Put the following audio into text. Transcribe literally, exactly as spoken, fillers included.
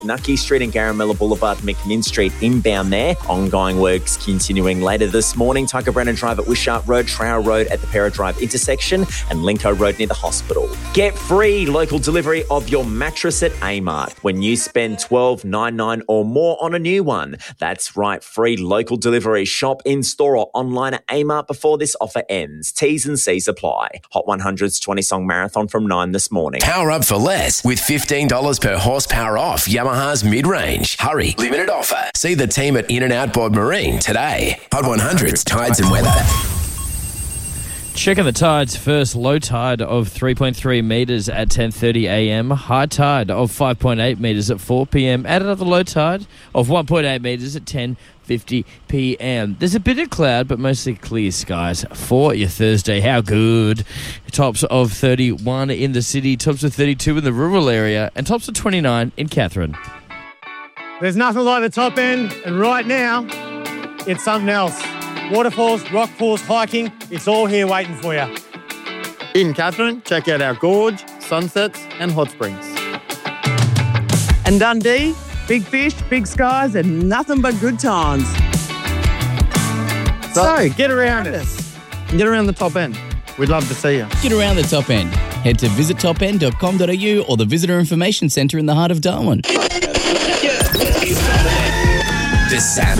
Nucky Street and Garamilla Boulevard, McMinn Street inbound there. Ongoing works continuing later this morning. Tucker Brennan Drive at Wishart Road, Trower Road at the Para Drive intersection, and Linco Road near the hospital. Get free local delivery of your mattress at Amart when you spend twelve dollars ninety-nine or more on a new one. That's right, free local delivery. Shop in store or online at Amart before this offer ends. T's and C's apply. Hot one hundred's twenty song marathon from nine this morning. Power up for less with fifteen dollars per horsepower off Yamaha's mid-range. Hurry, limited offer. See the team at In and Out Bod Marine today. Hot one hundred's tides and weather. Checking the tides first. Low tide of three point three metres at ten thirty a m. High tide of five point eight metres at four p m. Add another low tide of one point eight metres at ten fifty p m. There's a bit of cloud, but mostly clear skies for your Thursday. How good. Tops of thirty-one in the city, tops of thirty-two in the rural area, and tops of twenty-nine in Katherine. There's nothing like the top end, and right now, it's something else. Waterfalls, rock pools, hiking, it's all here waiting for you. In Katherine, check out our gorge, sunsets and hot springs. And Dundee, big fish, big skies and nothing but good times. So, So, get around it. Get around the top end. We'd love to see you. Get around the top end. Head to visit top end dot com dot a u or the Visitor Information Centre in the heart of Darwin. The Saturday